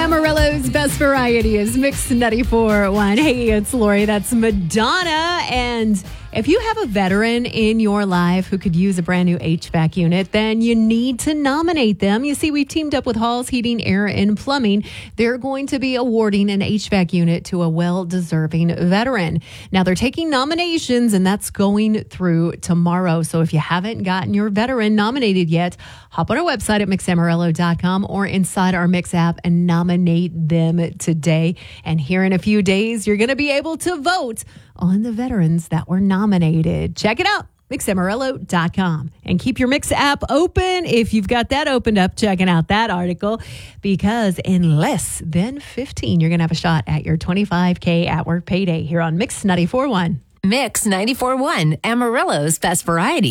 Amarillo's best variety is Mix 94.1. Hey, it's Lori. That's Madonna. And if you have a veteran in your life who could use a brand new HVAC unit, then you need to nominate them. You see, we've teamed up with Hall's Heating, Air, and Plumbing. They're going to be awarding an HVAC unit to a well-deserving veteran. Now, they're taking nominations, and that's going through tomorrow. So if you haven't gotten your veteran nominated yet, hop on our website at mixamarillo.com or inside our Mix app and nominate them today. And here in a few days, you're going to be able to vote on the veterans that were nominated. Check it out, mixamarillo.com. And keep your Mix app open if you've got that opened up, checking out that article, because in less than 15, you're going to have a shot at your $25K at work payday here on Mix 94.1. Mix 94.1, Amarillo's best variety.